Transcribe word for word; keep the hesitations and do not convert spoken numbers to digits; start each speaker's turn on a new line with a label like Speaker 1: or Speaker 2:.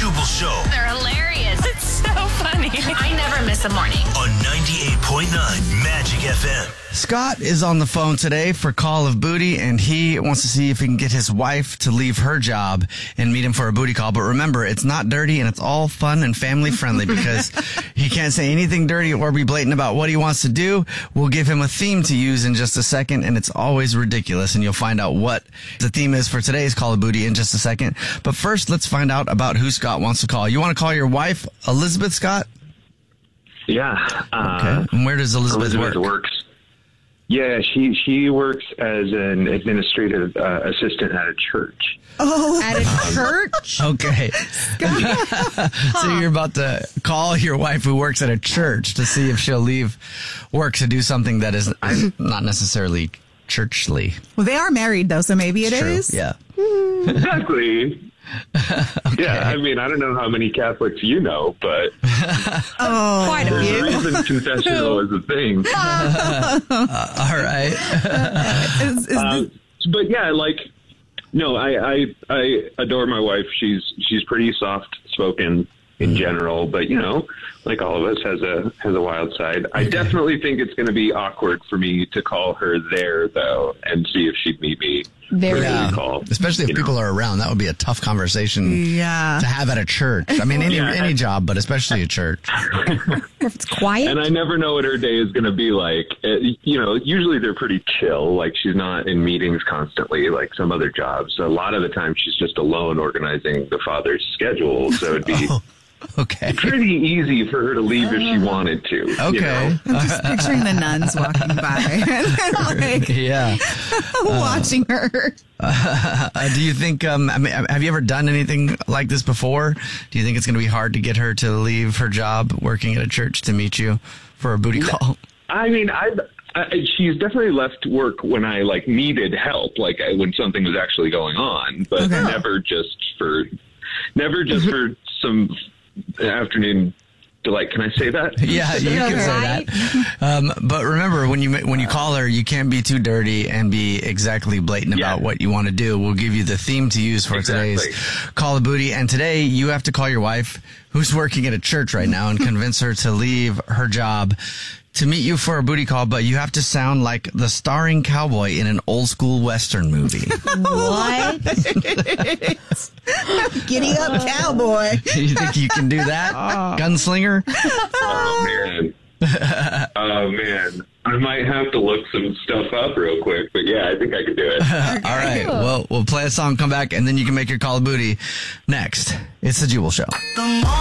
Speaker 1: Jubal Show.
Speaker 2: They're hilarious. It's so funny. I never miss a morning.
Speaker 1: On ninety-eight point nine Magic F M.
Speaker 3: Scott is on the phone today for Call of Booty, and he wants to see if he can get his wife to leave her job and meet him for a booty call. But remember, it's not dirty, and it's all fun and family friendly because he can't say anything dirty or be blatant about what he wants to do. We'll give him a theme to use in just a second, and it's always ridiculous, and you'll find out what the theme is for today's Call of Booty in just a second. But first, let's find out about who Scott wants to call. You want to call your wife, Elizabeth, Scott?
Speaker 4: Yeah. Uh,
Speaker 3: Okay. And where does Elizabeth,
Speaker 4: Elizabeth
Speaker 3: work?
Speaker 4: works. Yeah, she she works as an administrative uh, assistant at a church.
Speaker 5: Oh, at a church?
Speaker 3: Okay. So you're about to call your wife who works at a church to see if she'll leave work to do something that is not necessarily churchly.
Speaker 5: Well, they are married, though, so maybe it
Speaker 3: True.
Speaker 5: is.
Speaker 3: Yeah.
Speaker 4: Exactly. Okay. Yeah, I mean, I don't know how many Catholics you know, but
Speaker 5: Oh, quite a
Speaker 4: there's a
Speaker 5: few.
Speaker 4: reason confessional is a thing.
Speaker 3: Uh, all right.
Speaker 5: Is, is
Speaker 4: Uh,
Speaker 5: this-
Speaker 4: but yeah, like, no, I, I I adore my wife. She's she's pretty soft spoken in general, but you know, like all of us, has a has a wild side. I definitely think it's going to be awkward for me to call her there though, and see if she'd meet me.
Speaker 5: There
Speaker 4: for a
Speaker 3: Yeah.
Speaker 4: booty call.
Speaker 3: Especially if
Speaker 4: You
Speaker 3: people
Speaker 4: know.
Speaker 3: are around. That would be a tough conversation
Speaker 5: yeah.
Speaker 3: to have at a church. I mean, any
Speaker 4: Yeah.
Speaker 3: any job, but especially a church.
Speaker 5: If it's quiet.
Speaker 4: And I never know what her day is going to be like. Uh, you know, usually they're pretty chill. Like, she's not in meetings constantly like some other jobs. A lot of the time she's just alone organizing the father's schedule. So it'd be
Speaker 3: Oh, okay.
Speaker 4: pretty easy for her to leave if she wanted to. you
Speaker 3: Okay.
Speaker 4: know?
Speaker 5: I'm just picturing the nuns walking by and like
Speaker 3: Yeah.
Speaker 5: watching her.
Speaker 3: Uh, do you think, um, I mean, have you ever done anything like this before? Do you think it's going to be hard to get her to leave her job working at a church to meet you for a booty call?
Speaker 4: I mean, I've, I, she's definitely left work when I like needed help, like I, when something was actually going on, but
Speaker 5: Okay.
Speaker 4: never just for, never just for some afternoon delight. Can I say that?
Speaker 3: Yeah, you can say
Speaker 5: Right.
Speaker 3: that. Um, but remember, when you when you call her, you can't be too dirty and be exactly blatant
Speaker 4: Yeah.
Speaker 3: about what you want to do. We'll give you the theme to use for
Speaker 4: Exactly.
Speaker 3: today's Call of Booty. And today, you have to call your wife, who's working at a church right now, and convince her to leave her job to meet you for a booty call. But you have to sound like the starring cowboy in an old school Western movie.
Speaker 5: What? Giddy up, cowboy.
Speaker 3: You think you can do that? Gunslinger?
Speaker 4: Oh man. Oh man. I might have to look some stuff up real quick, but yeah, I think I could do it.
Speaker 3: All right. Well, we'll play a song, come back, and then you can make your Call of Booty next. It's the Jubal Show.
Speaker 1: The